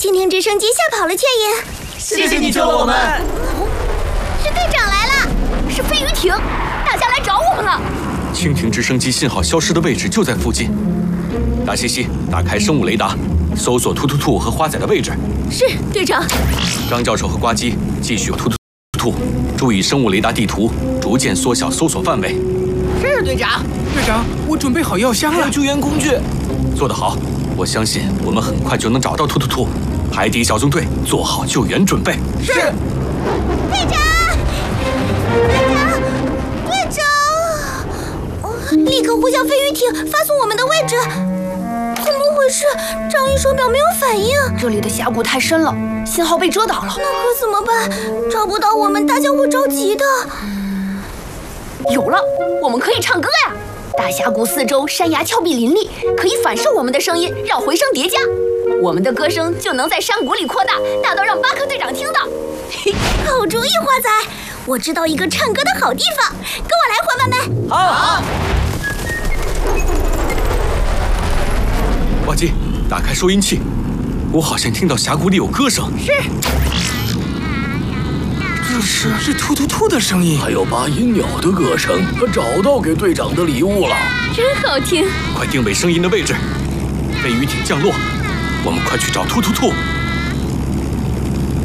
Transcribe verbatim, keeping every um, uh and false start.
蜻蜓直升机吓跑了雀鹰。 谢谢你救了我们。 是队长来了， 是飞鱼艇，大家来找我们了。 蜻蜓直升机信号消失的位置就在附近。大西西，打开生物雷达，搜索突突兔和花仔的位置。 是，队长。 张教授和呱唧继续突突兔，注意生物雷达地图，逐渐缩小搜索范围。 是，队长。 队长，我准备好药箱了， 救援工具。 做得好，我相信我们很快就能找到突突兔。海底小纵队做好救援准备。 是。 队长，队长，队长！立刻呼叫飞鱼艇，发送我们的位置。怎么回事？张仪手表没有反应。 这里的峡谷太深了，信号被遮挡了。 那可怎么办？找不到我们，大家会着急的。 有了，我们可以唱歌呀！大峡谷四周山崖峭壁林立，可以反射我们的声音，让回声叠加，我们的歌声就能在山谷里扩大，大到让巴克队长听到。 好主意，花仔！我知道一个唱歌的好地方，跟我来，伙伴们。 好。 呱唧，打开收音器，我好像听到峡谷里有歌声。 是。 这是是突突兔的声音， 还有八音鸟的歌声。他找到给队长的礼物了， 真好听。 快定位声音的位置，飞鱼艇降落，我们快去找突突兔。